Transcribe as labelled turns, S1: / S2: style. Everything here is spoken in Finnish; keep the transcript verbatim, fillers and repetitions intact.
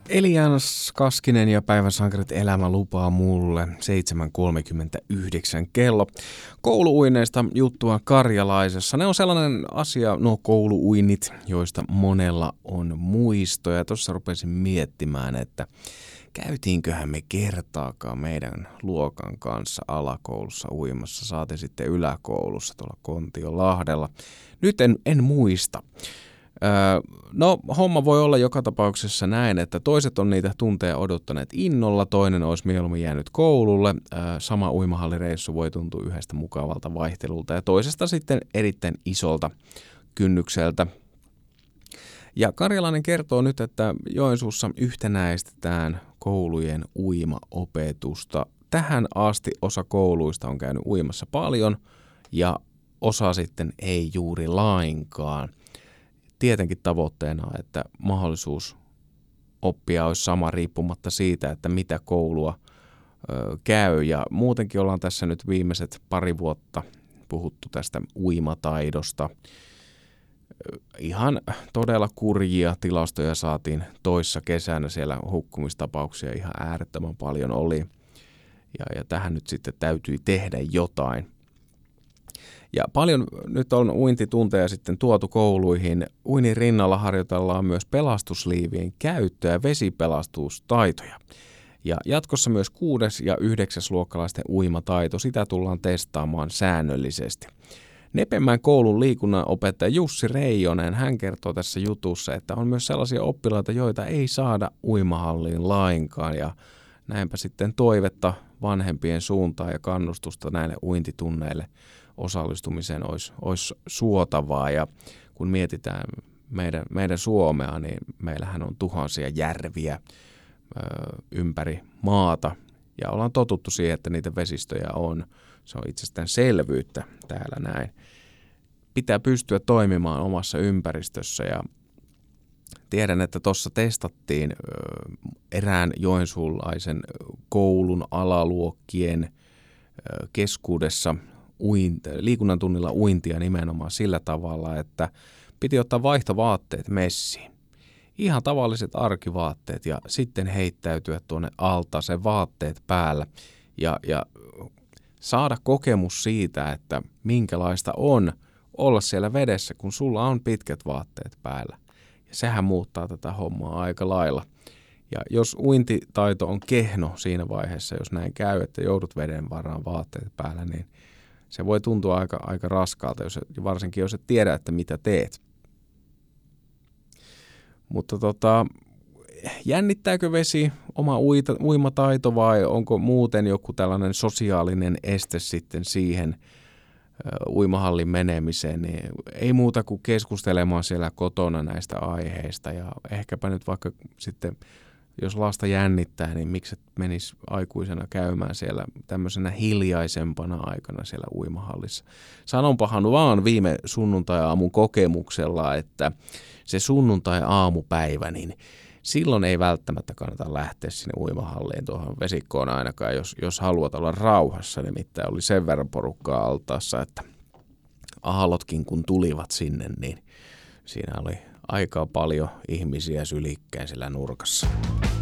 S1: Elias Kaskinen ja Päivän sankarit elämä lupaa mulle seitsemän kolmekymmentäyhdeksän kello. Kouluuineista juttua Karjalaisessa. Ne on sellainen asia, nuo kouluuinnit, joista monella on muistoja. Tuossa rupesin miettimään, että käytiinköhän me kertaakaan meidän luokan kanssa alakoulussa uimassa, saati sitten yläkoulussa tuolla Kontiolahdella. Nyt en, en muista. No, homma voi olla joka tapauksessa näin, että toiset on niitä tunteja odottaneet innolla, toinen olisi mieluummin jäänyt koululle. Sama uimahallireissu voi tuntua yhdestä mukavalta vaihtelulta ja toisesta sitten erittäin isolta kynnykseltä. Ja Karjalainen kertoo nyt, että Joensuussa yhtenäistetään koulujen uimaopetusta. Tähän asti osa kouluista on käynyt uimassa paljon ja osa sitten ei juuri lainkaan. Tietenkin tavoitteena on, että mahdollisuus oppia olisi sama riippumatta siitä, että mitä koulua ö, käy. Ja muutenkin ollaan tässä nyt viimeiset pari vuotta puhuttu tästä uimataidosta. Ihan todella kurjia tilastoja saatiin toissa kesänä, siellä hukkumistapauksia ihan äärettömän paljon oli. Ja, ja tähän nyt sitten täytyi tehdä jotain. Ja paljon nyt on uintitunteja sitten tuotu kouluihin. Uinin rinnalla harjoitellaan myös pelastusliivien käyttöä ja vesipelastustaitoja. Ja jatkossa myös kuudes- ja yhdeksäsluokkalaisten uimataito, sitä tullaan testaamaan säännöllisesti. Nepemään koulun liikunnanopettaja Jussi Reijonen, hän kertoo tässä jutussa, että on myös sellaisia oppilaita, joita ei saada uimahalliin lainkaan. Ja näinpä sitten toivetta vanhempien suuntaan ja kannustusta näille uintitunneille osallistumiseen olisi, olisi suotavaa. Ja kun mietitään meidän, meidän Suomea, niin meillähän on tuhansia järviä ö, ympäri maata. Ja ollaan totuttu siihen, että niitä vesistöjä on. Se on itsestään selvyyttä täällä näin. Pitää pystyä toimimaan omassa ympäristössä ja tiedän, että tuossa testattiin ö, erään joensuulaisen koulun alaluokkien ö, keskuudessa uint, liikunnan tunnilla uintia nimenomaan sillä tavalla, että piti ottaa vaihtovaatteet messiin. Ihan tavalliset arkivaatteet ja sitten heittäytyä tuonne altaaseen vaatteet päällä ja, ja saada kokemus siitä, että minkälaista on olla siellä vedessä, kun sulla on pitkät vaatteet päällä. Ja sehän muuttaa tätä hommaa aika lailla. Ja jos uintitaito on kehno siinä vaiheessa, jos näin käy, että joudut veden varaan vaatteet päällä, niin se voi tuntua aika, aika raskaalta, jos, varsinkin jos et tiedä, että mitä teet. Mutta tota, jännittääkö vesi, oma uita, uimataito vai onko muuten joku tällainen sosiaalinen este sitten siihen uh, uimahallin menemiseen? Niin ei muuta kuin keskustelemaan siellä kotona näistä aiheista ja ehkäpä nyt vaikka sitten, jos lasta jännittää, niin miksi et menisi aikuisena käymään siellä tämmöisenä hiljaisempana aikana siellä uimahallissa. Sanonpahan vaan viime sunnuntai-aamun kokemuksella, että se sunnuntai-aamupäivä, niin silloin ei välttämättä kannata lähteä sinne uimahalliin tuohon vesikkoon ainakaan, jos, jos haluat olla rauhassa. Nimittäin oli sen verran porukkaa altaassa, että aallotkin kun tulivat sinne, niin siinä oli aika paljon ihmisiä sylikkäin siellä nurkassa.